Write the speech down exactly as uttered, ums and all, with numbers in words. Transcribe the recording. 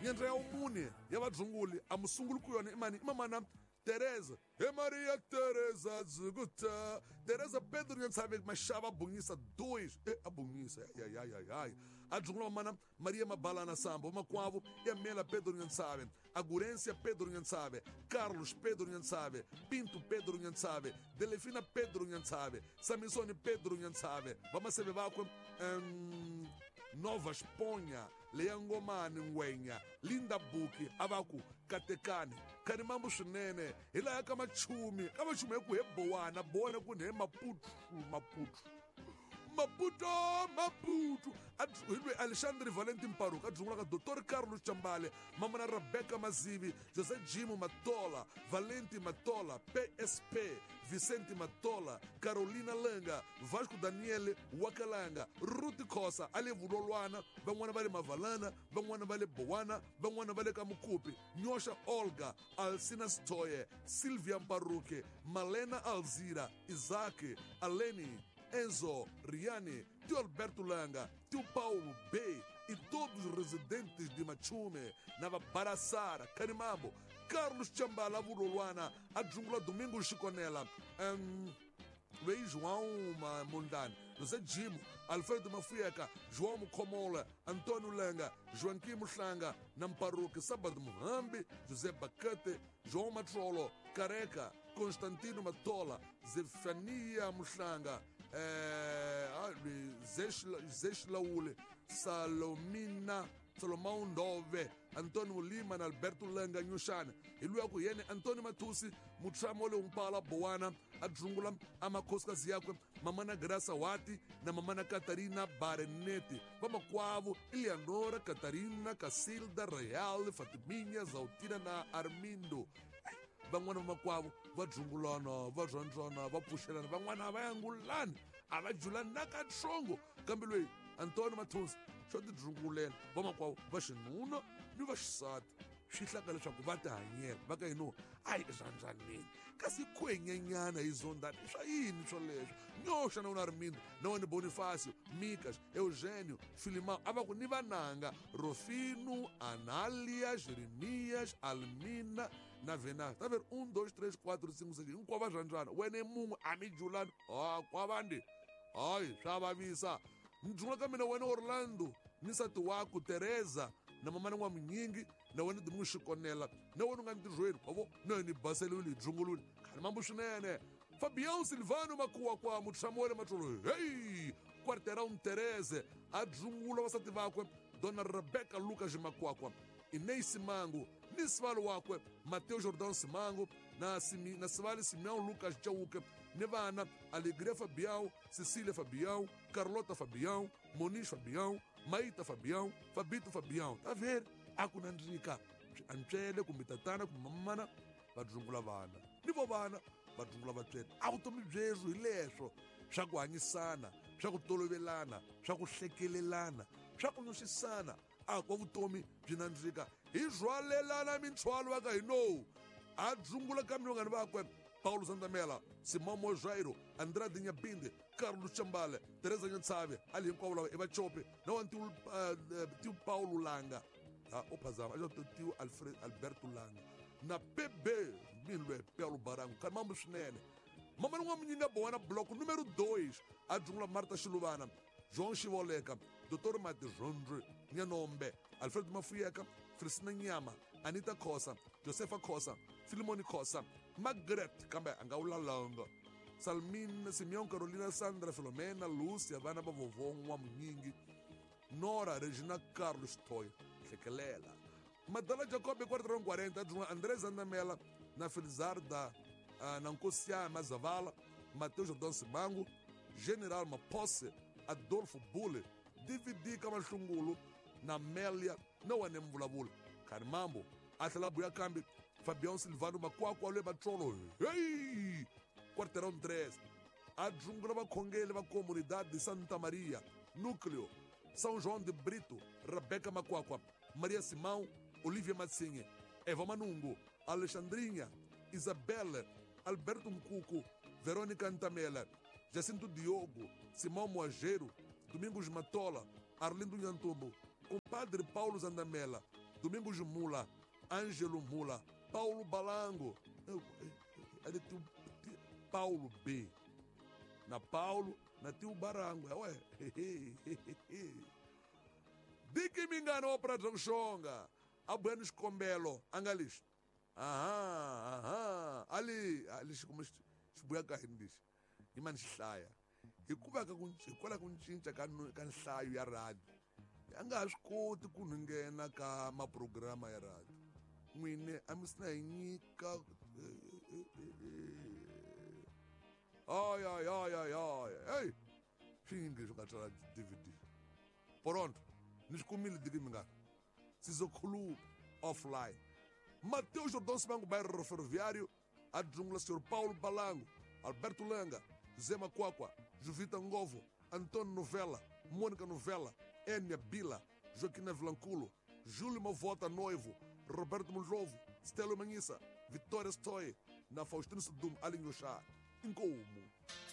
nyandra ya umune ya vadzunguli amusunguli kuyona imani imamana Teresa, e Maria Teresa Zuguta, Teresa Pedro Nyansabe, Machava Bunisa, dois, e a Bunisa, ai, ai, ai, ai. A Jungla Mana, Maria Mabala na Samba, Maquavo, e a Mela Pedro Nyansabe, a Gurência Pedro Nyansabe, Carlos Pedro Nyansabe, Pinto Pedro Nyansabe, Delefina Pedro Nyansabe, Samisone Pedro Nyansabe, vamos se beber com um, Nova Esponha, Leangomani Ngwenya, Linda Buki, Avaku, Katekani, Karimambu Shinene, ila kama chumi kama chumi ku hebowana bona ku ne maputu maputu maputo maputu adulwe Alexandre Valentim Paruca adjungula ka doutor Carlos Chambale mamana Rebecca Mazivi José Jimo Matola Valente Matola P S P Vicente Matola Carolina Langa Vasco Daniele Wakalanga Ruth Khosa ale vulolwana van'wana vale Mavalana van'wana vale Bowana van'wana vale Kamukupi Nyosha Olga Alcina Stoye Silvia Mparuke Malena Alzira Isaac Aleni Enzo, Riane, tio Alberto Langa, tio Paulo B e todos os residentes de Machume, Nava Barassara, Carimambo, Carlos Chambala, Vuloluana, Adjungla Domingo Chiconela, um, Rei João Mondane, José Jimo, Alfredo Mafueca, João Mucomola, Antônio Langa, Joaquim Muxanga, Namparuque, Sábado Muhambi, José Bacate, João Matrolo, Careca, Constantino Matola, Zefania Muxanga, Zeshlaule, Salomina, Salomão Ndove, Antônio Lima, Alberto Langa, Nhushana, e luego yene Antônio Matusi, Mutramole Umpala Boana, Adjungula, Amakoska Ziakwe, Mamana Graça Wati, na Mamana Catarina Barenete, Vamos Quavo, Eleonora, Catarina, Cacilda, Real, Fatiminha, Zautina na Armindo. Van'wana makwavo va dzungulana va rhandzana va pfuxelana van'wana va yangulani a va julani na katsongo kambe loyi Antônio Mathunsi xo ti dzungulela va makwavo va xinuna ni va xisati swi hlaka leswaku va ti hanyela va ka yino a yi rhandzaneni kasi khwenyenyana hi zondani swa yini swoleswo nyoxa na wona Armindo na wona Bonifácio Micas Eugênio Filimão a va ku ni vananga Rofino Anália Jeremias Almina na Venaz tá vendo um dois três quatro cinco seis hinkwavo va rhandzana wena munhu a mi julani a kwavandi hayi swa vavisa ni dzungula ka mina wena Orlando ni nsati wako Teresa na mamana n'wa Munyingi na wena Domingo Xikonela na wena u nga ntirhweni wavo na ni baseliwile hi dzungulule khani mambo swinene Fabião Silvano Makuwa kwa Mutramole Matlolo hey Quarteirão Tereze a dzungula vasati vakwe Dona Rebecca Lucas Makwakwa Inês Simango ni sivalo wakwe Mateus Jordão Simango na, Simi, na sivale Simeão Lucas Chauke ni vana Alegria Fabião Cecília Fabião Carlota Fabião Moniz Fabião Maíta Fabião Fabito Fabião tá vendo akunandrika antswele kumbe tatana kumbe mamana va dzungula vana ni vo vana va dzungula vatswele a vutomi byeswo hi leswo swa ku hanyisana swa ku tolovelana swa ku hlekelelana swa ku nyoxisana a kwa vutomi byi nandzika hi rhwalelana mintswalo va ka hino a dzungula ka milongani vakwe Paulo Zandamela, Simão Mojairo, Andrade Nyabinde, Carlos Chambale, Teresa Nyantsave, ali hinkwavo lava i vachopi na wa tio uh, tio Paulo Langa ah, opazama a tio Alfred Alberto Langa na P B Minlwe Paulo Barango kani mambo swinene mama n'wa Munyinga Bowana bloco número dois a dzungula Marta Xiluvana João Xivoleka doutor Mati Rondre Nyanombe Alfredo Mafueka Frisina Nyama Anita Khosa Josefa Khosa Filimoni Khosa Margaret kambe anga ulalanga Salmin Simeão Carolina Sandra Filomena Lúcia vana va vovô n'wa Munyingi Nora Regina Carlos Toy hlekelela Madala Jacob Quarteirão quarenta adjunga André Zandamela na Felizarda uh, na Nkosia Mazavala Mateus Jordão Simango General Maposse Adolfo Bule D V D Kamahlungulu na Melia na wane mvulavula khani mambo a tlhela buya kambe Fabião Silvano Makwakwa le Matlolo hey Quarteirão três a dzungula vakhongeli va comunidade de Santa Maria Núcleo São João de Brito Rebecca Makwakwa Maria Simão Olivia Matsinhe Eva Manungo Alexandrinha Isabela Alberto Mcuco Verônica Antamela Jacinto Diogo Simão Moageiro Domingos Matola Arlindo Nhantumbo Compadre Paulo Zandamela Domingos Mula, Ângelo Mula, Paulo Balango, eu, eu, eu, eu, Paulo B. Na Paulo, na tio Barango, é ué. De que me enganou para Jonchonga, a Buenos Combelo, Angalis. Aham, aham, ali, ali, como se buia carrinhos, e man saia. E como é que qual é que um tinta can saio e a rádio? Anga escuta com ninguém na cama programa e a rádio. Mine, a misna nica. Ai, ai, ai, ai, ai. Ei, finge jogar D V D. Pronto, nos comilhos de Guimingar. Ciso clube offline. Mateus Jordão Simango, bairro ferroviário, a jungla senhor Paulo Balango, Alberto Langa, José Macuacua, Juvita Ngovo, Antônio Novela, Mônica Novela, Enia Bila, Joaquina Vilanculo, Júlio Mavota Noivo, Roberto Mulrovo, Stelo Manhissa, Vitória Stoy, na Faustino Sudum Alinhochá, Incomo.